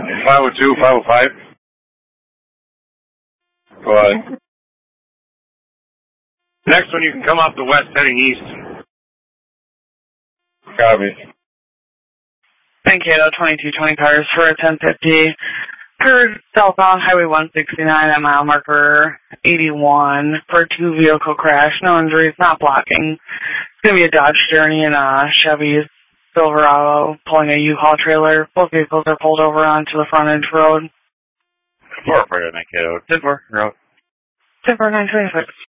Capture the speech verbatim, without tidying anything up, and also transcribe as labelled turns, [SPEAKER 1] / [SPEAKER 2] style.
[SPEAKER 1] five oh two, five oh five. Go ahead. Next one, you can come off the west heading east. Copy.
[SPEAKER 2] Mankato, twenty-two twenty cars for a ten fifty. Heard southbound Highway one sixty-nine at mile marker eighty-one for a two-vehicle crash. No injuries, not blocking. It's going to be a Dodge Journey and a Chevy Silverado pulling a U-Haul trailer. Both vehicles are pulled over onto the frontage road.
[SPEAKER 1] four for Mankato. ten four. Road.
[SPEAKER 2] ten four nine twenty-six.